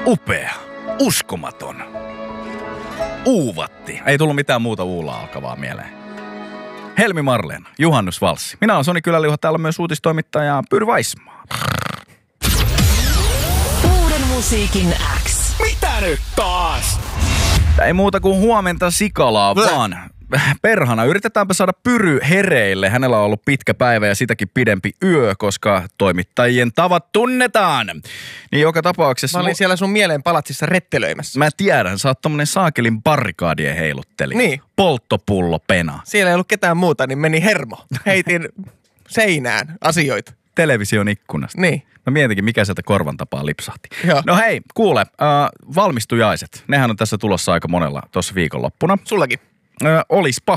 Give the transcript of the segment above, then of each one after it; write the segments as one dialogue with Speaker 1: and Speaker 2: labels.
Speaker 1: Upea. Uskomaton. Uuvatti. Ei tullut mitään muuta uulla alkavaa mieleen. Helmi Marleena, juhannusvalssi. Minä olen Soni Kyläliuha, täällä myös uutistoimittaja Pyry Vaismaa.
Speaker 2: Uuden musiikin X.
Speaker 3: Mitä nyt taas?
Speaker 1: Ei muuta kuin huomenta sikalaa vaan. Perhana, yritetäänpä saada Pyry hereille. Hänellä on ollut pitkä päivä ja sitäkin pidempi yö, koska toimittajien tavat tunnetaan. Niin joka tapauksessa...
Speaker 3: Mä olin siellä sun mieleen palatsissa rettelöimässä.
Speaker 1: Mä tiedän, sä oot tommonen saakelin barrikaadien heilutteli.
Speaker 3: Niin.
Speaker 1: Polttopullo pena.
Speaker 3: Siellä ei ollut ketään muuta, niin meni hermo. Heitin seinään asioita.
Speaker 1: Television ikkunasta.
Speaker 3: Niin.
Speaker 1: Mä mietinkin, mikä sieltä korvan tapaa lipsahti.
Speaker 3: Joo.
Speaker 1: No hei, kuule, valmistujaiset. Nehän on tässä tulossa aika monella tuossa viikonloppuna.
Speaker 3: Sullakin.
Speaker 1: Olispa.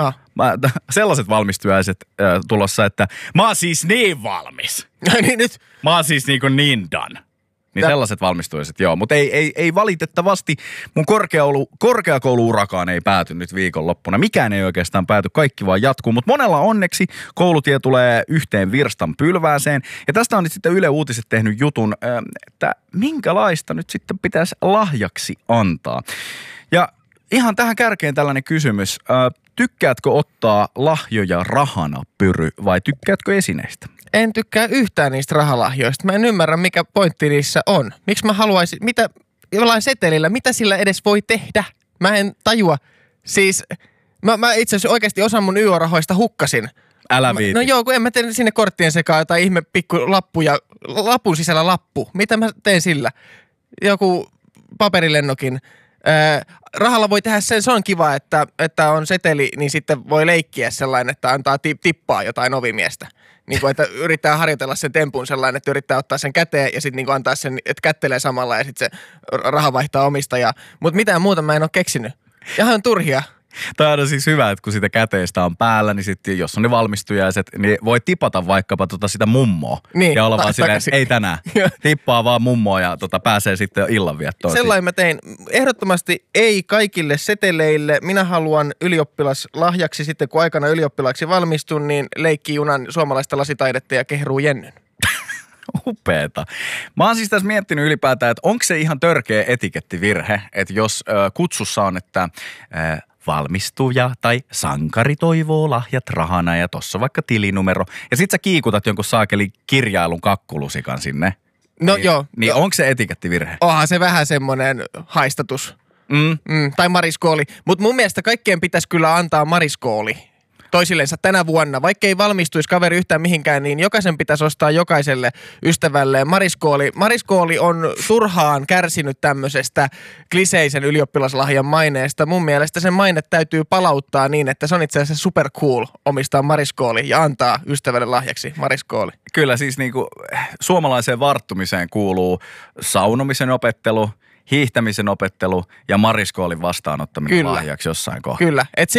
Speaker 1: Sellaiset valmistujaiset tulossa, että mä oon siis niin valmis.
Speaker 3: Niin nyt.
Speaker 1: Mä oon siis niin done. Niin sellaiset valmistujaiset, joo. Mutta ei valitettavasti mun korkeakoulu-urakaan ei pääty nyt viikonloppuna. Mikään ei oikeastaan pääty, kaikki vaan jatkuu. Mutta monella onneksi koulutie tulee yhteen virstan pylvääseen. Ja tästä on nyt sitten Yle Uutiset tehnyt jutun, että minkälaista nyt sitten pitäisi lahjaksi antaa. Ja ihan tähän kärkeen tällainen kysymys. Tykkäätkö ottaa lahjoja rahana, Pyry, vai tykkäätkö esineistä?
Speaker 3: En tykkää yhtään niistä rahalahjoista. Mä en ymmärrä, mikä pointti niissä on. Miksi mä haluaisin, jollain setelillä, mitä sillä edes voi tehdä? Mä en tajua. Siis, mä itse asiassa oikeasti osan mun YO-rahoista hukkasin.
Speaker 1: Älä viiti.
Speaker 3: No joo, kun en mä tee sinne korttien sekaan jotain ihme pikku lappu ja lapun sisällä lappu. Mitä mä teen sillä? Joku paperilennokin. Rahalla voi tehdä sen, se on kiva, että on seteli, niin sitten voi leikkiä sellainen, että antaa tippaa jotain ovimiestä. Niin kuin, että yrittää harjoitella sen tempun sellainen, että yrittää ottaa sen käteen ja sitten niin kuin antaa sen, että kättelee samalla ja sitten se raha vaihtaa omistajaa. Mutta mitään muuta mä en ole keksinyt. Ihan turhia.
Speaker 1: Tämä on siis hyvä, että kun sitä käteistä on päällä, niin sitten jos on ne valmistujaiset, niin voi tipata vaikkapa sitä mummoa.
Speaker 3: Niin,
Speaker 1: ja olla vaan silleen, ei tänään. Tippaa vaan mummoa ja pääsee sitten illanviettoon.
Speaker 3: Sellainen mä tein. Ehdottomasti ei kaikille seteleille. Minä haluan ylioppilaslahjaksi sitten, kun aikana ylioppilaaksi valmistun, niin leikkijunan suomalaista lasitaidetta ja kehruu jennyn.
Speaker 1: Upeeta. Mä oon siis tässä miettinyt ylipäätään, että onko se ihan törkeä etikettivirhe, että jos kutsussa on, että valmistuja tai sankari toivoo lahjat rahana ja tossa vaikka tilinumero. Ja sit sä kiikutat jonkun saakeli kirjailun kakkulusikan sinne.
Speaker 3: No
Speaker 1: niin,
Speaker 3: joo.
Speaker 1: Niin onko se etikettivirhe?
Speaker 3: Onhan se vähän semmoinen haistatus. Tai mariskooli. Mutta mun mielestä kaikkien pitäisi kyllä antaa mariskooli toisillensa tänä vuonna. Vaikka ei valmistuisi kaveri yhtään mihinkään, niin jokaisen pitäisi ostaa jokaiselle ystävälleen mariskooli. Mariskooli on turhaan kärsinyt tämmöisestä kliseisen ylioppilaslahjan maineesta. Mun mielestä sen maine täytyy palauttaa niin, että se on itse asiassa super cool omistaa mariskooli ja antaa ystävälle lahjaksi mariskooli.
Speaker 1: Kyllä siis niinku suomalaiseen varttumiseen kuuluu saunomisen opettelu, hiihtämisen opettelu ja mariskoolin vastaanottaminen lahjaksi jossain kohtaa.
Speaker 3: Kyllä, että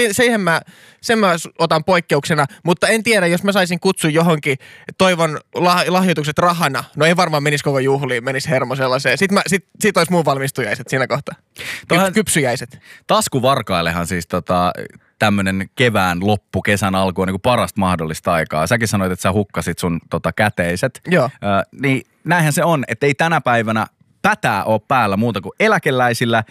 Speaker 3: sen mä otan poikkeuksena, mutta en tiedä, jos mä saisin kutsua johonkin, toivon lahjoitukset rahana. No ei varmaan menisi koko juhliin, menisi hermo sellaiseen. Sitten olisi muun valmistujaiset siinä kohtaa. Kypsyjäiset.
Speaker 1: Taskuvarkaillehan siis tämmöinen kevään loppu, kesän alku on niin kuin parasta mahdollista aikaa. Säkin sanoit, että sä hukkasit sun käteiset.
Speaker 3: Joo.
Speaker 1: Niin näinhän se on, että ei tänä päivänä pätää ole päällä muuta kuin eläkeläisillä,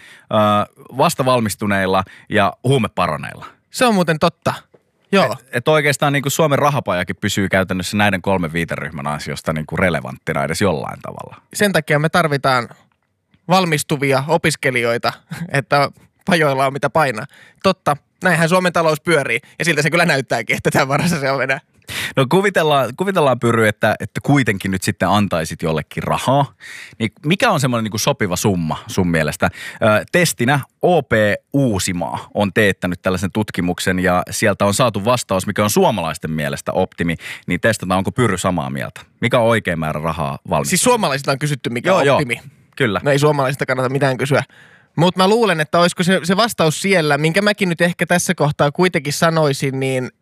Speaker 1: vastavalmistuneilla ja huumeparoneilla.
Speaker 3: Se on muuten totta. Joo.
Speaker 1: Et oikeastaan niin kuin Suomen rahapajakin pysyy käytännössä näiden 3 viiteryhmän ansiosta niin kuin relevanttina edes jollain tavalla.
Speaker 3: Sen takia me tarvitaan valmistuvia opiskelijoita, että pajoilla on mitä painaa. Totta, näinhän Suomen talous pyörii ja siltä se kyllä näyttääkin, että tämän varassa se on enää.
Speaker 1: No kuvitellaan Pyry, että kuitenkin nyt sitten antaisit jollekin rahaa. Niin mikä on semmoinen niin kuin sopiva summa sun mielestä? Testinä OP Uusimaa on teettänyt tällaisen tutkimuksen ja sieltä on saatu vastaus, mikä on suomalaisten mielestä optimi. Niin testataan, onko Pyry samaa mieltä. Mikä on oikein määrä rahaa valmistaa?
Speaker 3: Siis suomalaisilta on kysytty, mikä on optimi.
Speaker 1: Joo, kyllä.
Speaker 3: No ei suomalaisista kannata mitään kysyä. Mutta mä luulen, että olisiko se vastaus siellä, minkä mäkin nyt ehkä tässä kohtaa kuitenkin sanoisin, niin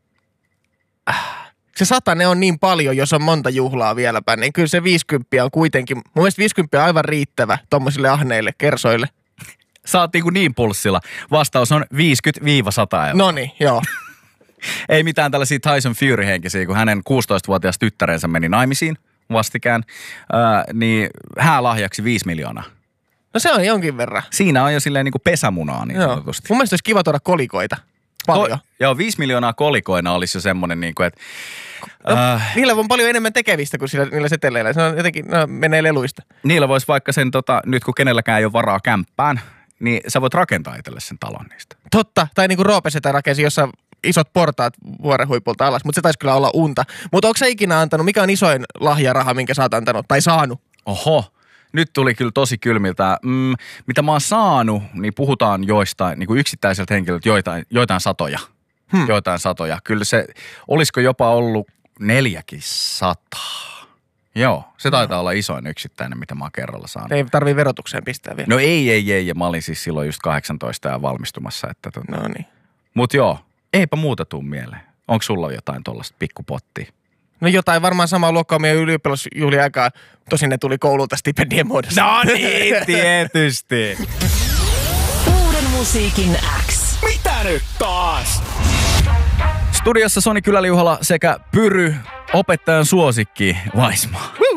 Speaker 3: se 100 on niin paljon, jos on monta juhlaa vieläpä, niin kyllä se 50 on kuitenkin, mun mielestä 50 on aivan riittävä tommosille ahneille kersoille.
Speaker 1: Sä oot niin pulssilla. Vastaus on 50-100 euroa.
Speaker 3: Noniin, joo.
Speaker 1: Ei mitään tällaisia Tyson Fury-henkisiä, kun hänen 16-vuotias tyttärensä meni naimisiin vastikään, niin hää lahjaksi 5 miljoonaa.
Speaker 3: No se on jonkin verran.
Speaker 1: Siinä on jo silleen niin kuin pesämunaa niin sanotusti.
Speaker 3: Mun mielestä olisi kiva tuoda kolikoita. Paljon.
Speaker 1: Joo, 5 miljoonaa kolikoina olisi jo semmoinen, niin kuin, että...
Speaker 3: Niillä on paljon enemmän tekevistä kuin niillä seteleillä. Se on jotenkin, menee leluista.
Speaker 1: Niillä voisi vaikka sen, nyt kun kenelläkään ei ole varaa kämppään, niin sä voit rakentaa itselle sen talon niistä.
Speaker 3: Totta, tai niin kuin Roope Setä rakensi jossain isot portaat vuoren huipulta alas, mutta se taisi kyllä olla unta. Mutta onko sä ikinä antanut, mikä on isoin lahjaraha, minkä sä oot antanut tai saanut?
Speaker 1: Oho, nyt tuli kyllä tosi kylmiltä. Mitä mä oon saanut, niin puhutaan joistain, niin kuin yksittäiseltä henkilöltä joitain satoja. Joitain satoja. Kyllä se, olisiko jopa ollut 400. Joo, se taitaa olla isoin yksittäinen, mitä mä oon kerralla saanut.
Speaker 3: Ei tarvii verotukseen pistää vielä.
Speaker 1: No ei, ja mä olin siis silloin just 18 ja valmistumassa. Että
Speaker 3: No niin.
Speaker 1: Mut joo, eipä muuta tuu mieleen. Onko sulla jotain tollaista pikkupottia?
Speaker 3: No jotain varmaan samaa luokkaa meidän ylioppilasjuhlien aikaa. Tosin ne tuli koululta stipendien muodossa.
Speaker 1: No niin, tietysti.
Speaker 2: Uuden musiikin X.
Speaker 4: Mitä nyt taas?
Speaker 1: Studiossa Soni Kyläliuhala sekä Pyry, opettajan suosikki Vaismaa.